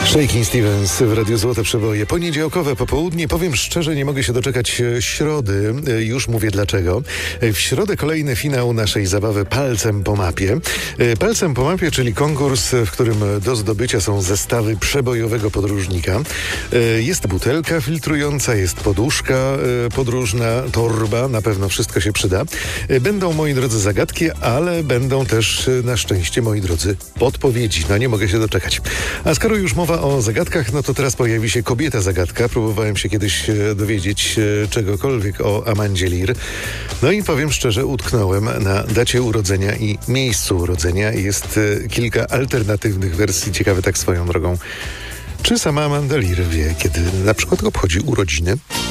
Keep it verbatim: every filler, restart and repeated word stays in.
Shakin' Stevens w Radiu Złote Przeboje. Poniedziałkowe popołudnie. Powiem szczerze, nie mogę się doczekać środy. Już mówię dlaczego. W środę kolejny finał naszej zabawy Palcem po mapie. Palcem po mapie, czyli konkurs, w którym do zdobycia są zestawy przebojowego podróżnika. Jest butelka filtrująca, jest poduszka podróżna, torba, na pewno wszystko się przyda. Będą, moi drodzy, zagadki, ale będą też, na szczęście, moi drodzy, podpowiedzi. No nie mogę się doczekać. A skoro już mowa o zagadkach, no to teraz pojawi się kobieta zagadka. Próbowałem się kiedyś dowiedzieć czegokolwiek o Amandzie Lear. No i powiem szczerze, utknąłem na dacie urodzenia i miejscu urodzenia. Jest kilka alternatywnych wersji, ciekawe tak swoją drogą. Czy sama Amanda Lear wie, kiedy na przykład obchodzi urodziny?